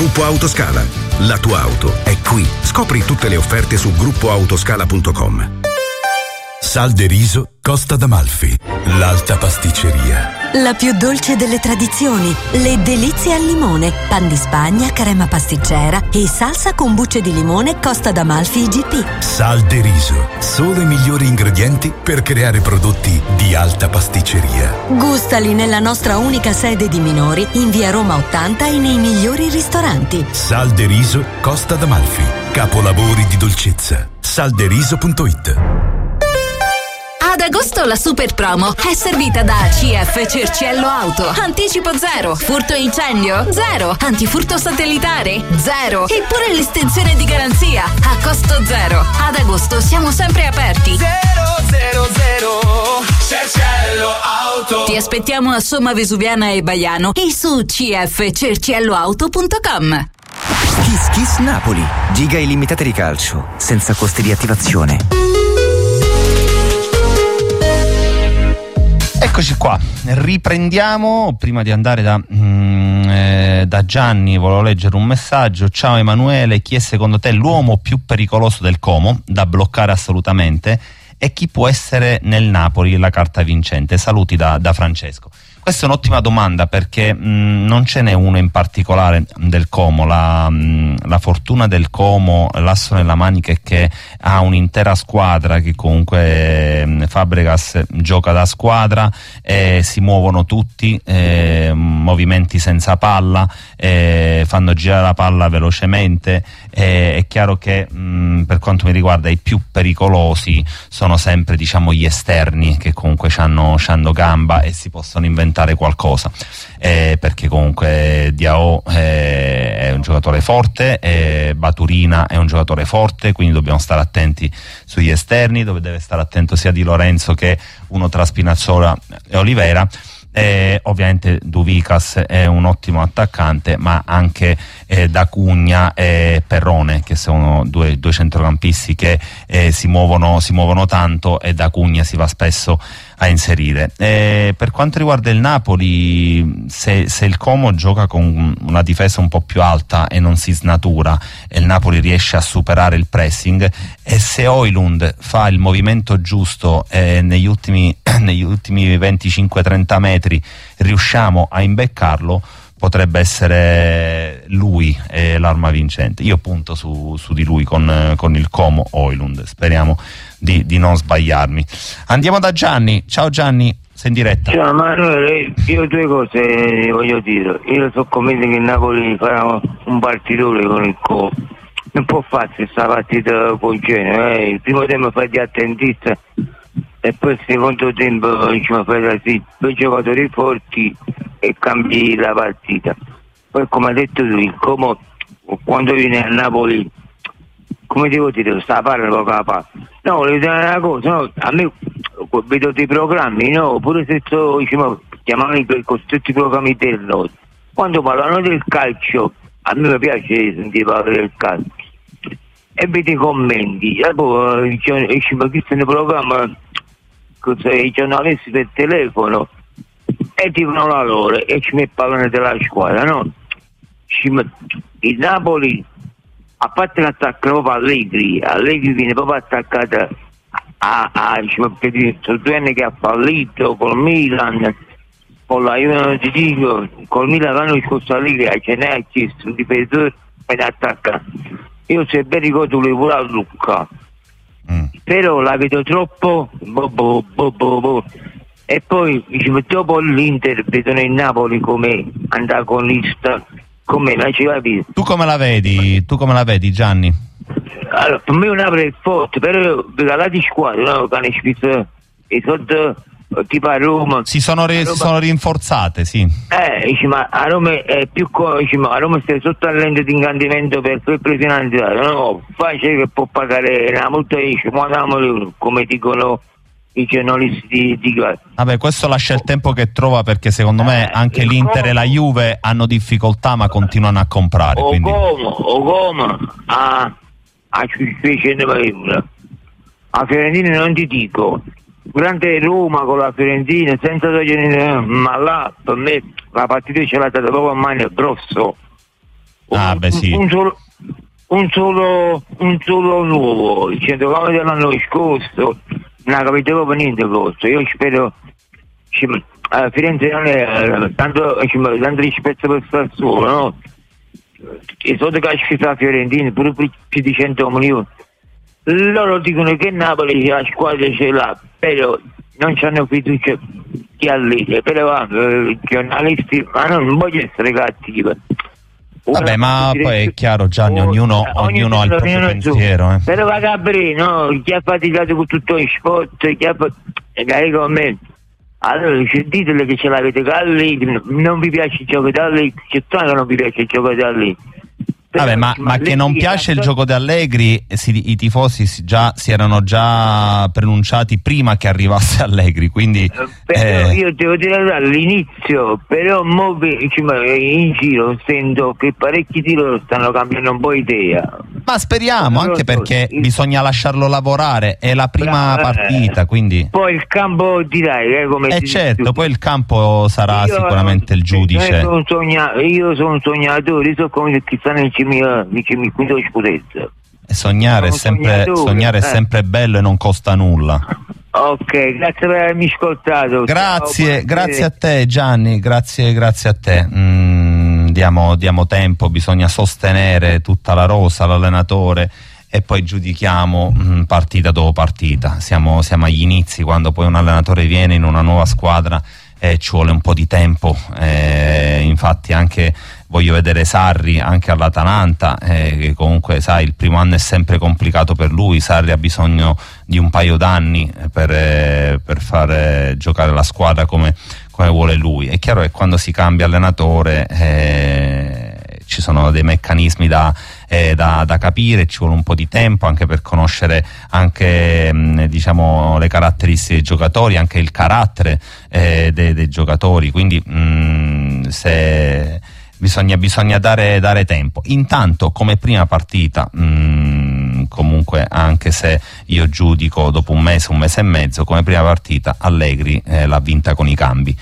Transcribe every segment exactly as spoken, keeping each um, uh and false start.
Gruppo Autoscala. La tua auto è qui. Scopri tutte le offerte su gruppo autoscala punto com. Sal de riso Costa d'Amalfi, l'alta pasticceria. La più dolce delle tradizioni, le delizie al limone, pan di Spagna, crema pasticcera e salsa con bucce di limone Costa d'Amalfi I G P. Sal de riso, solo i migliori ingredienti per creare prodotti di alta pasticceria. Gustali nella nostra unica sede di Minori, in via Roma ottanta e nei migliori ristoranti. Sal de riso Costa d'Amalfi, capolavori di dolcezza. salderiso punto it. Ad agosto la super promo è servita da C F Cerciello Auto. Anticipo zero, furto e incendio zero, antifurto satellitare zero, eppure l'estensione di garanzia a costo zero. Ad agosto siamo sempre aperti. zero zero zero Cerciello Auto. Ti aspettiamo a Somma Vesuviana e Baiano e su c f cerciello auto punto com. Kiss Kiss Napoli, giga illimitate di calcio, senza costi di attivazione. Eccoci qua, riprendiamo. Prima di andare da, mm, eh, da Gianni volevo leggere un messaggio. Ciao Emanuele, chi è secondo te l'uomo più pericoloso del Como da bloccare assolutamente e chi può essere nel Napoli la carta vincente? Saluti da, da Francesco. Questa è un'ottima domanda perché mh, non ce n'è uno in particolare del Como. La, mh, la fortuna del Como, l'asso nella manica è che ha un'intera squadra che comunque mh, Fabregas gioca da squadra, eh, si muovono tutti, eh, movimenti senza palla, eh, fanno girare la palla velocemente. Eh, è chiaro che mh, per quanto mi riguarda i più pericolosi sono sempre, diciamo, gli esterni che comunque c'hanno gamba e si possono inventare qualcosa, eh, perché comunque Diao eh, è un giocatore forte, eh, Baturina è un giocatore forte, quindi dobbiamo stare attenti sugli esterni, dove deve stare attento sia Di Lorenzo che uno tra Spinazzola e Olivera. Eh, ovviamente Duvicas è un ottimo attaccante, ma anche eh, D'Acugna e Perrone, che sono due, due centrocampisti che eh, si muovono si muovono tanto, e D'Acugna si va spesso a inserire. Eh, per quanto riguarda il Napoli, se, se il Como gioca con una difesa un po' più alta e non si snatura, e il Napoli riesce a superare il pressing, e se Højlund fa il movimento giusto eh, negli ultimi negli ultimi venticinque trenta metri riusciamo a imbeccarlo, potrebbe essere lui eh, l'arma vincente. Io punto su, su di lui con, con il Como Højlund, speriamo di, di non sbagliarmi. Andiamo da Gianni. Ciao Gianni, sei in diretta. Ciao Manuele, io due cose voglio dire. Io sono convinto che il Napoli farà un partitore con il Como. Non può farsi questa partita con genere, eh. Il primo tempo fai di attentista e poi il secondo tempo diciamo, fai da sì, due giocatori forti e cambi la partita. Poi come ha detto tu, il Como quando viene a Napoli, come devo dire, sta a fare poco a parte. No, volevo dire una cosa, no, a me vedo dei programmi, no, pure se sto, diciamo, chiamano i cosiddetti programmi del nord, quando parlano del calcio, a me mi piace sentire parlare del calcio, e vedo i commenti, e poi diciamo, questo è un programma, i giornalisti per telefono, e dicono la loro, e ci mettono della squadra, no? Il Napoli, a parte l'attacco proprio Allegri, Allegri viene proprio attaccata a, a diciamo, perché sono due anni che ha fallito col Milan, con la Juve, ti dico, col Milan l'anno scorso Allegri ce ne ha chiesto un difensore per attaccare. Io se ben ricordo volevo la Lucca, mm. però la vedo troppo bo, bo, bo, bo, bo. E poi diciamo, dopo l'Inter vedono il Napoli come antagonista, come la ci capito. Tu come la vedi? Tu come la vedi, Gianni? Allora, per me un Napoli è forte, però la di squadra, no? Che hanno speso i soldi tipo a Roma. Si sono, re, Roma, si sono rinforzate, sì. Eh, dice, ma a Roma è più dice, ma a Roma stai sotto al lente di ingandimento per il prefinanziario, no? Facile che può pagare una multa di cinquanta milioni, come dicono i giornalisti di, di classe. Vabbè, questo lascia il tempo che trova, perché secondo me anche eh, l'Inter come, e la Juve hanno difficoltà, ma continuano a comprare. O quindi... come, o come a, a seicento euro. A Fiorentina non ti dico, grande Roma con la Fiorentina, senza togliere, ma là per me la partita ce l'ha data proprio a mano grosso. Ah, un, beh, sì. un solo un solo un solo nuovo, il centrocampo dell'anno scorso non capite proprio niente grosso. Io spero ci, a Firenze non è tanto, ci, tanto rispetto per star solo, no? I soldi che ha sfidato la Fiorentina pure più di cento milioni, loro dicono che Napoli la squadra ce l'ha, però non c'hanno fiducia che ha lì, però i giornalisti, ma non voglio essere cattivo. Vabbè, ma poi è chiaro, Gianni, ognuno, ognuno ha il proprio pensiero. Eh. Però va Gabri, no? Chi ha faticato con tutto il sport, chi ha fatto con allora ditele che ce l'avete da lì, non vi piace il gioco da lì, c'è tanto che non vi piace il gioco da lì. Vabbè, ma, ma che non piace il gioco di Allegri, si, i tifosi si, già, si erano già pronunciati prima che arrivasse Allegri, quindi però eh... io devo dire all'inizio, però mo in giro sento che parecchi di loro stanno cambiando un po' idea. Ma speriamo, anche perché il... bisogna lasciarlo lavorare, è la prima Bra- partita, quindi poi il campo dirai eh, come eh ti certo, dici. Poi il campo sarà io, sicuramente il giudice. Io sono, sogna- io sono un sognatore, io sono come chi sta nel quinto scudetto. E sognare, è sempre, sognare eh. è sempre bello e non costa nulla. Ok, grazie per avermi ascoltato. Grazie, Ciao, grazie a te Gianni, grazie, grazie a te. Mm, diamo, diamo tempo, bisogna sostenere tutta la rosa, l'allenatore, e poi giudichiamo mh, partita dopo partita. Siamo, siamo agli inizi, quando poi un allenatore viene in una nuova squadra eh, ci vuole un po' di tempo, eh, infatti anche voglio vedere Sarri anche all'Atalanta, eh, che comunque sai il primo anno è sempre complicato per lui. Sarri ha bisogno di un paio d'anni per, eh, per far eh, giocare la squadra come, come vuole lui. È chiaro che quando si cambia allenatore eh, ci sono dei meccanismi da, eh, da, da capire, ci vuole un po' di tempo anche per conoscere anche mh, diciamo le caratteristiche dei giocatori, anche il carattere eh, dei, dei giocatori, quindi mh, se bisogna, bisogna dare, dare tempo. Intanto come prima partita mh, comunque, anche se io giudico dopo un mese, un mese e mezzo, come prima partita Allegri eh, l'ha vinta con i cambi,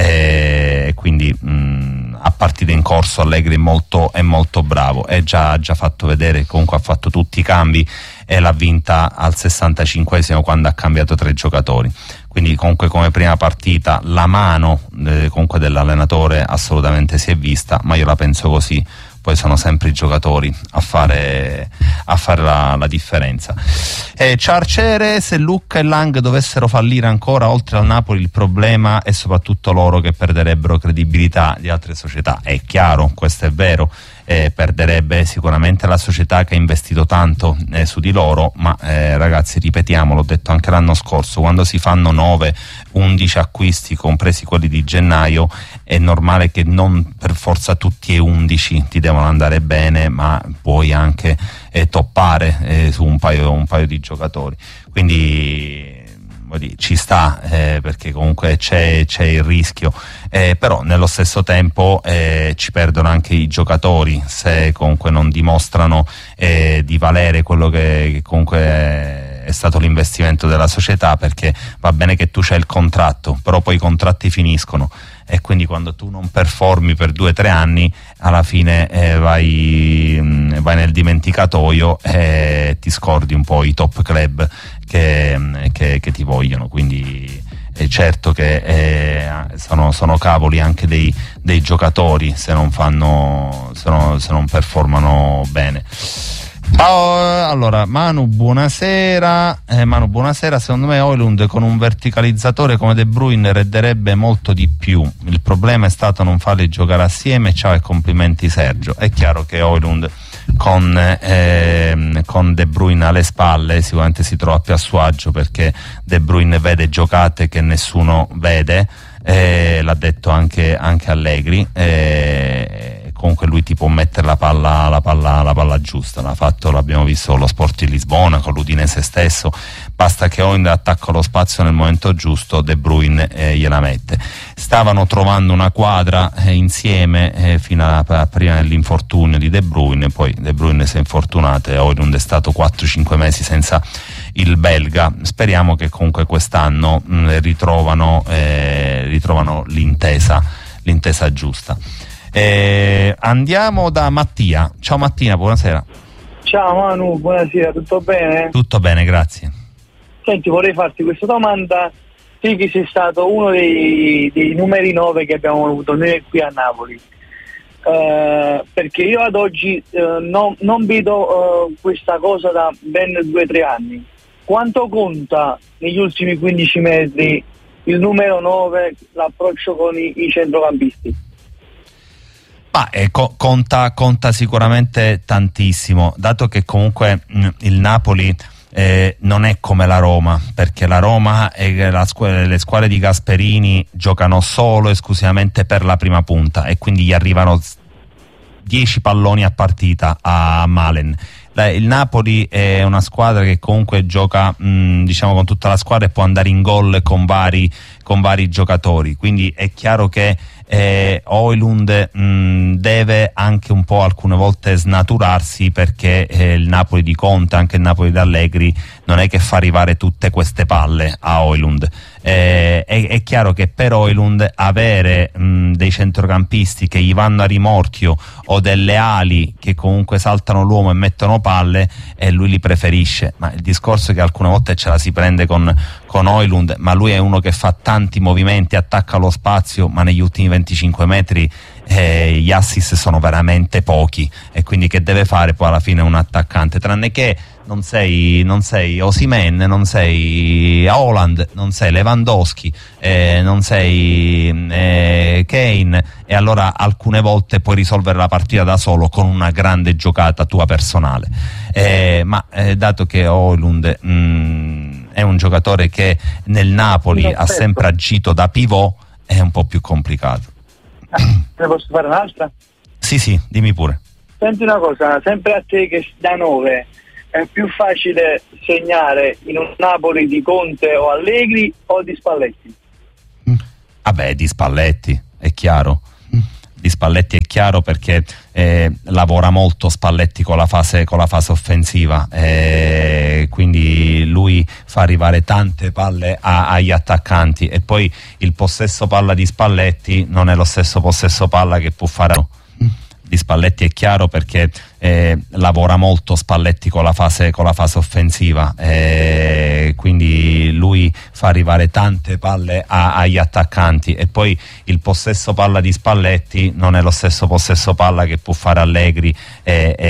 e eh, quindi mh, a partita in corso Allegri è molto, è molto bravo, e già ha già fatto vedere, comunque ha fatto tutti i cambi e l'ha vinta al sessantacinquesimo quando ha cambiato tre giocatori. Quindi comunque come prima partita la mano eh, comunque dell'allenatore assolutamente si è vista, ma io la penso così, poi sono sempre i giocatori a fare, a fare la, la differenza. Eh, Ciarcere, se Lucca e Lang dovessero fallire ancora, oltre al Napoli il problema è soprattutto loro che perderebbero credibilità di altre società. È chiaro, questo è vero, eh, perderebbe sicuramente la società che ha investito tanto eh, su di loro, ma eh, ragazzi, ripetiamo, l'ho detto anche l'anno scorso, quando si fanno nove undici acquisti, compresi quelli di gennaio, è normale che non per forza tutti e undici ti devono andare bene, ma puoi anche eh, toppare eh, su un paio, un paio di giocatori, quindi ci sta, eh, perché comunque c'è, c'è il rischio, eh, però nello stesso tempo eh, ci perdono anche i giocatori se comunque non dimostrano eh, di valere quello che, che comunque è, è stato l'investimento della società, perché va bene che tu c'hai il contratto, però poi i contratti finiscono, e quindi quando tu non performi per due o tre anni alla fine eh, vai, mh, vai nel dimenticatoio e ti scordi un po' i top club che, che, che ti vogliono. Quindi è certo che eh, sono, sono cavoli anche dei, dei giocatori se non fanno, se non, se non performano bene. Oh, allora Manu buonasera, eh, Manu buonasera, secondo me Højlund con un verticalizzatore come De Bruyne redderebbe molto di più, il problema è stato non farli giocare assieme. Ciao e complimenti Sergio. È chiaro che Højlund con, eh, con De Bruyne alle spalle sicuramente si trova più a suo agio, perché De Bruyne vede giocate che nessuno vede, eh, l'ha detto anche, anche Allegri, eh, comunque lui ti può mettere la palla, la palla, la palla giusta, l'ha fatto, l'abbiamo visto con lo Sport di Lisbona, con l'Udinese stesso, basta che Højlund attacca lo spazio nel momento giusto, De Bruyne eh, gliela mette. Stavano trovando una quadra eh, insieme eh, fino a, a prima dell'infortunio di De Bruyne, poi De Bruyne si è infortunato e Højlund è stato quattro cinque mesi senza il belga. Speriamo che comunque quest'anno mh, ritrovano, eh, ritrovano l'intesa, l'intesa giusta. Eh, andiamo da Mattia. Ciao Mattina, buonasera. Ciao Manu, buonasera, tutto bene? Tutto bene, grazie. Senti, vorrei farti questa domanda. Sì, che sei stato uno dei, dei numeri nove che abbiamo avuto noi qui a Napoli. Uh, perché io ad oggi uh, non, non vedo uh, questa cosa da ben due o tre anni. Quanto conta negli ultimi quindici metri il numero nove, l'approccio con i, i centrocampisti? Ma eh, co- conta, conta sicuramente tantissimo, dato che comunque mh, il Napoli eh, non è come la Roma, perché la Roma e la scu- le squadre di Gasperini giocano solo e esclusivamente per la prima punta e quindi gli arrivano dieci palloni a partita a Malen. La, il Napoli è una squadra che comunque gioca mh, diciamo con tutta la squadra e può andare in gol con vari, con vari giocatori, quindi è chiaro che eh, Højlund mh, deve anche un po' alcune volte snaturarsi, perché eh, il Napoli di Conte, anche il Napoli di Allegri, non è che fa arrivare tutte queste palle a Højlund. Eh, è, è chiaro che per Højlund avere mh, dei centrocampisti che gli vanno a rimorchio o delle ali che comunque saltano l'uomo e mettono palle, e eh, lui li preferisce. Ma il discorso è che alcune volte ce la si prende con, con Højlund, ma lui è uno che fa tanti movimenti, attacca lo spazio, ma negli ultimi venticinque metri eh, gli assist sono veramente pochi, e quindi che deve fare poi alla fine un attaccante? Tranne che non sei, non sei Osimhen, non sei Haaland, non sei Lewandowski, eh, non sei eh, Kane, e allora alcune volte puoi risolvere la partita da solo con una grande giocata tua personale. Eh, ma eh, dato che Højlund mh, è un giocatore che nel Napoli ha sempre agito da pivot, è un po' più complicato. Ah, ne posso fare un'altra? Sì, sì, dimmi pure. Senti una cosa, sempre a te che da nove, è più facile segnare in un Napoli di Conte o Allegri o di Spalletti? Vabbè, di Spalletti, è chiaro. Di Spalletti è chiaro, perché eh, lavora molto Spalletti con la fase, con la fase offensiva, eh, quindi lui fa arrivare tante palle a, agli attaccanti, e poi il possesso palla di Spalletti non è lo stesso possesso palla che può fare di Spalletti, è chiaro, perché eh, lavora molto Spalletti con la fase, con la fase offensiva, eh, quindi lui fa arrivare tante palle a, agli attaccanti, e poi il possesso palla di Spalletti non è lo stesso possesso palla che può fare Allegri, eh,